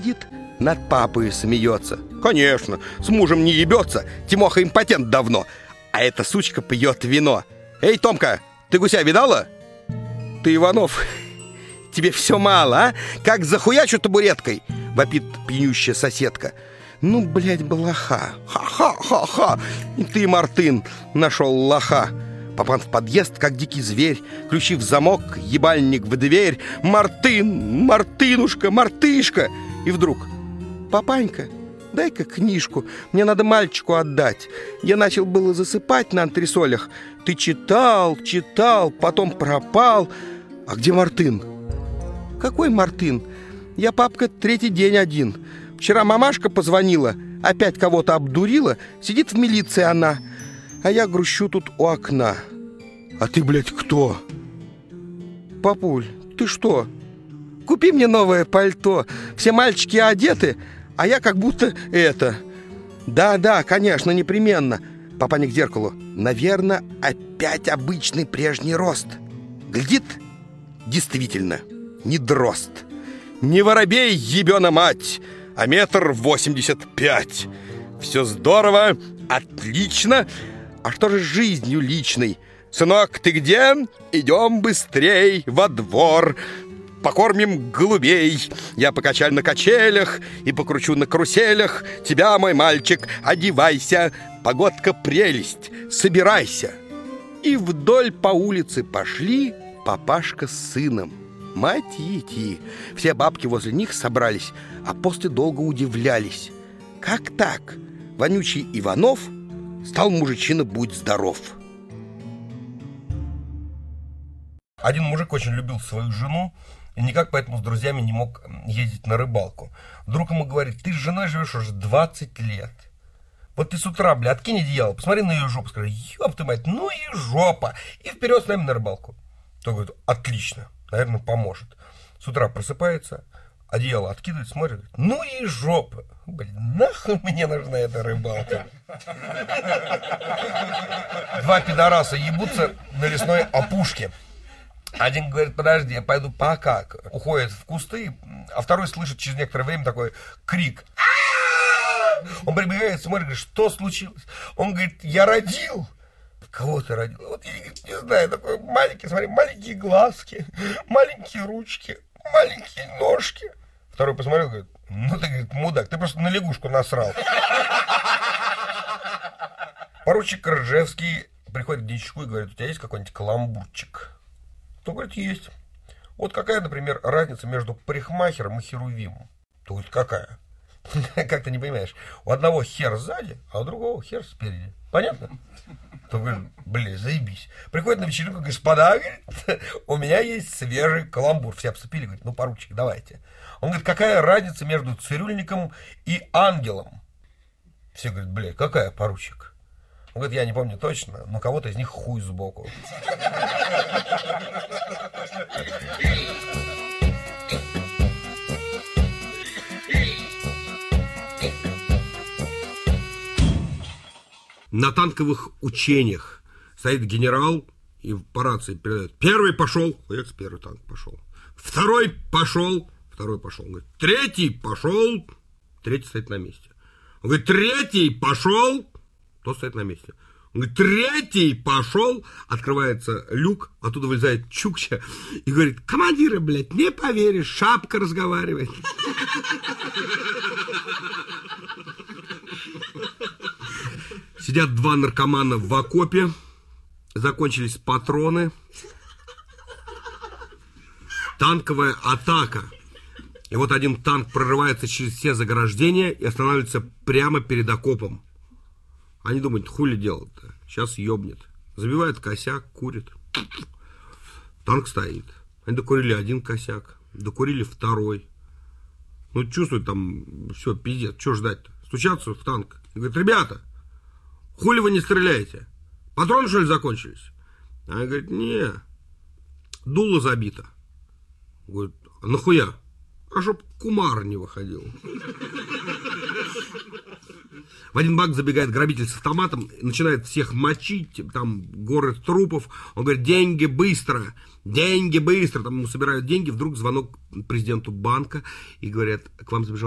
сидит, над папой смеется. Конечно, с мужем не ебется, Тимоха импотент давно. А эта сучка пьет вино. Эй, Томка, ты гуся видала? Ты, Иванов, тебе все мало, а? Как захуячу табуреткой, вопит пьянющая соседка. Ну, блядь, блоха. Ха-ха-ха-ха. И ты, Мартын, нашел лоха. Папан в подъезд, как дикий зверь, ключи в замок, ебальник в дверь. Мартын, Мартынушка, Мартышка. И вдруг: папанька, дай-ка книжку, мне надо мальчику отдать. Я начал было засыпать на антресолях. Ты читал, читал, потом пропал. А где Мартын? Какой Мартын? Я, папка, третий день один. Вчера мамашка позвонила, опять кого-то обдурила. Сидит в милиции она, а я грущу тут у окна. А ты, блядь, кто? Папуль, ты что? Купи мне новое пальто. Все мальчики одеты, а я как будто это. Да, конечно, непременно. Папаня к зеркалу. Наверное, опять обычный прежний рост. Глядит, действительно, не дрозд. Не воробей, ебена мать, а 1,85 м. Все здорово, отлично. А что же с жизнью личной? Сынок, ты где? Идем быстрей во двор. Покормим голубей. Я покачаю на качелях и покручу на каруселях. Тебя, мой мальчик, одевайся. Погодка прелесть, собирайся. И вдоль по улице пошли папашка с сыном. Мать ети. Все бабки возле них собрались, а после долго удивлялись. Как так? Вонючий Иванов стал мужичина, будь здоров. Один мужик очень любил свою жену и никак поэтому с друзьями не мог ездить на рыбалку. Друг ему говорит: ты с женой живешь уже 20 лет. Вот ты с утра, бля, откинь одеяло, посмотри на ее жопу, скажи: ёб ты мать, ну и жопа. И вперед с нами на рыбалку. Тот говорит: отлично, наверное, поможет. С утра просыпается, одеяло откидывает, смотрит: ну и жопа. Блин, нахуй мне нужна эта рыбалка. Два пидораса ебутся на лесной опушке. Один говорит: подожди, я пойду пока. Уходит в кусты, а второй слышит через некоторое время такой крик. Он прибегает, смотрит, говорит: что случилось? Он говорит: я родил. Кого ты родил? Вот я, говорит, не знаю, такой маленький, смотри, маленькие глазки, маленькие ручки, маленькие ножки. Второй посмотрел, говорит: ну ты, говорит, мудак, ты просто на лягушку насрал. Поручик Ржевский приходит к дичку и говорит: у тебя есть какой-нибудь каламбурчик? То говорит: есть. Вот какая, например, разница между парикмахером и херувимом? То говорит: какая? Как ты не понимаешь? У одного хер сзади, а у другого хер спереди. Понятно? То говорит: блин, заебись. Приходит на вечеринку: господа, говорит, у меня есть свежий каламбур. Все обступили, говорит: ну, поручик, давайте. Он говорит: какая разница между цирюльником и ангелом? Все говорят: блядь, какая, поручик? Он говорит: я не помню точно, но кого-то из них хуй сбоку. На танковых учениях стоит генерал и по рации передает: первый пошел, первый танк пошел. Второй пошел, второй пошел. Он говорит: третий пошел, третий стоит на месте. Он говорит: третий пошел, тот стоит на месте. Он говорит: третий пошел, открывается люк, оттуда вылезает Чукча и говорит: командиры, блядь, не поверишь, шапка разговаривает. Сидят два наркомана в окопе, закончились патроны, танковая атака. И вот один танк прорывается через все заграждения и останавливается прямо перед окопом. Они думают: хули делать-то, сейчас ёбнет. Забивают косяк, курят. Танк стоит. Они докурили один косяк, докурили второй. Ну, чувствуют там, все, пиздец, что ждать-то? Стучатся в танк и говорят: ребята, хули вы не стреляете? Патроны, что ли, закончились? Они говорят: не, дуло забито. Говорит: а нахуя? А чтоб кумар не выходил. В один банк забегает грабитель с автоматом, начинает всех мочить, там горы трупов. Он говорит: деньги быстро, деньги быстро. Там ему собирают деньги, вдруг звонок президенту банка и говорят: к вам забежал